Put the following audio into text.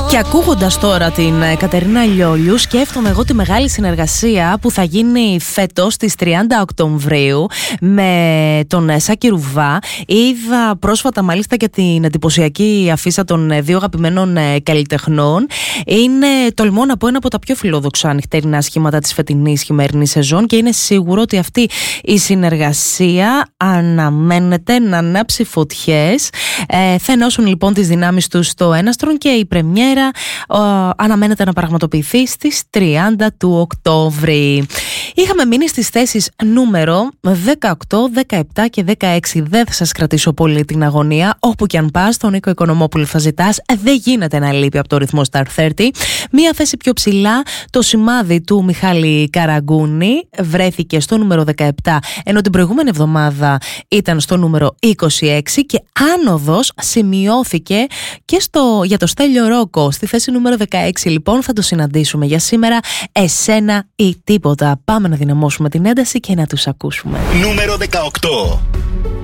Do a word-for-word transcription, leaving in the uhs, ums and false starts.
Και ακούγοντας τώρα την Κατερίνα Λιόλιου, σκέφτομαι εγώ τη μεγάλη συνεργασία που θα γίνει φέτος στις τριάντα Οκτωβρίου με τον Σάκη Ρουβά. Είδα πρόσφατα μάλιστα και την εντυπωσιακή αφίσα των δύο αγαπημένων καλλιτεχνών. Είναι, τολμώ να πω, ένα από τα πιο φιλόδοξα νυχτερινά σχήματα της φετινής χειμερινής σεζόν και είναι σίγουρο ότι αυτή η συνεργασία αναμένεται να ανάψει φωτιές. Ε, θα ενώσουν λοιπόν τις δυνάμεις τους στο έναστρον και η πρεμιέρα Uh, αναμένεται να πραγματοποιηθεί στις τριάντα του Οκτώβρη. Είχαμε μείνει στις θέσεις νούμερο δεκαοκτώ, δεκαεπτά και δεκαέξι. Δεν θα σας κρατήσω πολύ την αγωνία. Όπου και αν πας, τον Νίκο Οικονομόπουλο θα ζητάς. Δεν γίνεται να λείπει από το ρυθμό Star τριάντα. Μία θέση πιο ψηλά, το σημάδι του Μιχάλη Καραγκούνη βρέθηκε στο νούμερο δεκαεπτά, ενώ την προηγούμενη εβδομάδα ήταν στο νούμερο είκοσι έξι, και άνοδος σημειώθηκε και στο, για το Στέλιο Ρόκο. Στη θέση νούμερο δεκαέξι λοιπόν θα το συναντήσουμε για σήμερα. Εσένα ή τίποτα. Πάμε να δυναμώσουμε την ένταση και να τους ακούσουμε. Νούμερο δεκαοκτώ.